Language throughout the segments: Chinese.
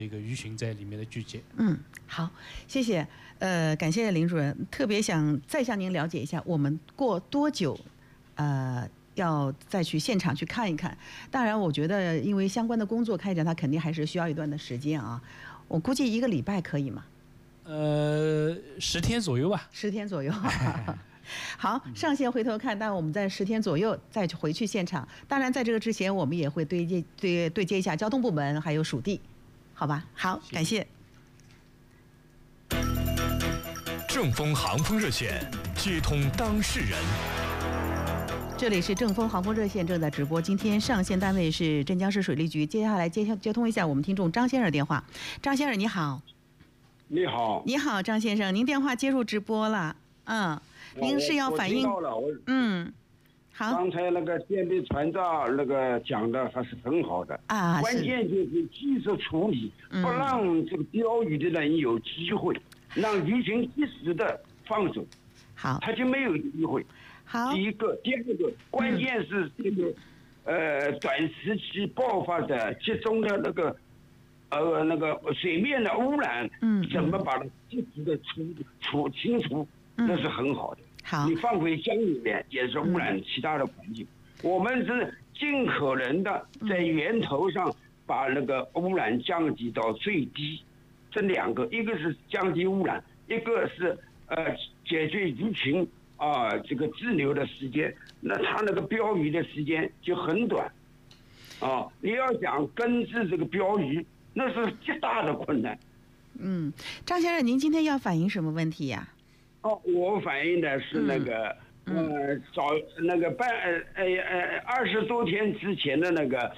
一个鱼群在里面的聚集。 好，谢谢。感谢林主任，特别想再向您了解一下，我们过多久，要再去现场去看一看。当然，我觉得因为相关的工作开展，它肯定还是需要一段的时间啊。我估计1个礼拜可以吗 ？10天左右吧。 10天左右。好，上线回头看，但我们在10天左右再回去现场。当然，在这个之前，我们也会对接一下交通部门还有属地，好吧？好，感谢。 正风航风热线接通当事人。 这里是正风航风热线正在直播，今天上线单位是镇江市水利局。接下来接通一下我们听众张先生的电话。张先生你好。 你好。 你好，张先生，您电话接入直播了。您是要反映？好。 刚才那个电力船长那个讲的还是很好的啊，关键就是及时处理，不让这个钓鱼的人有机会，让鱼群及时的放手， 好， 他就没有机会。 好， 第二个，关键是这个短时期爆发的集中的那个水面的污染，怎么把它及时的清除，那是很好的。 好， 你放回江里面也是污染其他的环境。我们是尽可能的在源头上把那个污染降低到最低。这2个，一个是降低污染，一个是解决鱼群这个滞留的时间。那它那个标鱼的时间就很短你要想根治这个标鱼，那是极大的困难。 张先生，您今天要反映什么问题呀？ 我反映的是那个早那个20多天之前的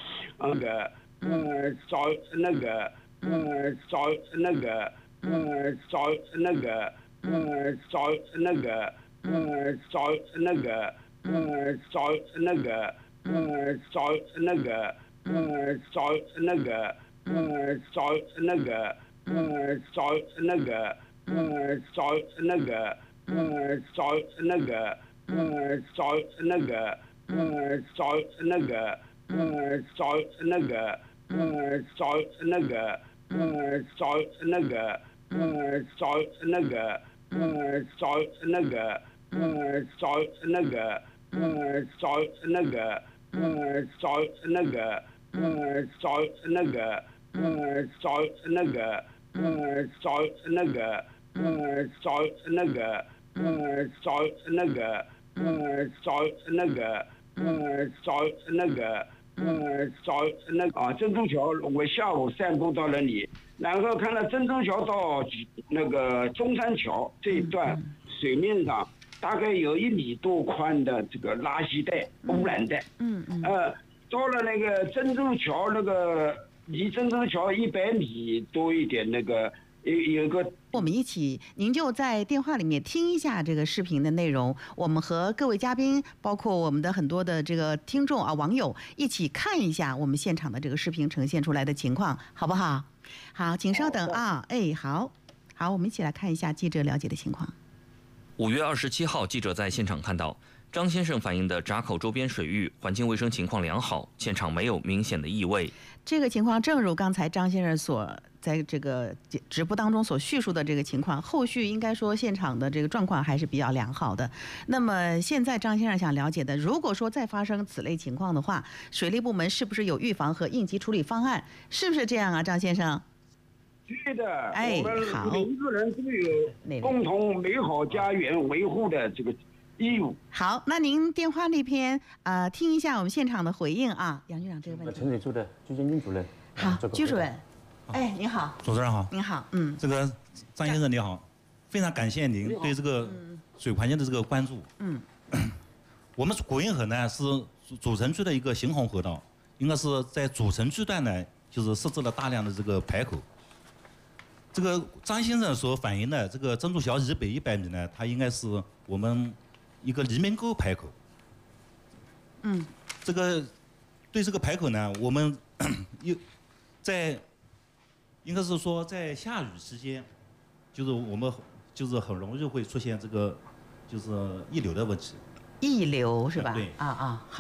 珍珠桥，我下午散步到了里，然后看到珍珠桥到那个中山桥这一段水面上，大概有1米多宽的这个垃圾带、污染带。到了那个珍珠桥，那个离珍珠桥100米多一点，那个有个。 我们一起，您就在电话里面听一下这个视频的内容。我们和各位嘉宾，包括我们的很多的这个听众网友一起看一下我们现场的这个视频呈现出来的情况，好不好？好，请稍等啊。好，我们一起来看一下记者了解的情况。 5月27号，记者在现场看到张先生反映的闸口周边水域环境卫生情况良好，现场没有明显的异味。 这个情况正如刚才张先生在这个直播当中所叙述的这个情况，后续应该说现场的这个状况还是比较良好的。那么现在张先生想了解的，如果说再发生此类情况的话，水利部门是不是有预防和应急处理方案？是不是这样啊，张先生？ 对的，我们每一个人都有共同美好家园维护的这个义务。 好，那您电话那边听一下我们现场的回应啊，杨局长这个问题。 陈水处的居建军主任。 好，居主任。您好， 主持人好。 您好， 这个张先生你好，非常感谢您对这个水环境的这个关注。我们国运河呢是主城区的一个行洪河道，应该是在主城区段呢就是设置了大量的这个排口。这个张先生所反映的这个珍珠桥以北100米呢，它应该是我们一个黎明沟排口。这个对这个排口呢，我们应该是说在下雨期间，就是我们就是很容易会出现这个就是溢流的问题。 溢流是吧？ 对。 好。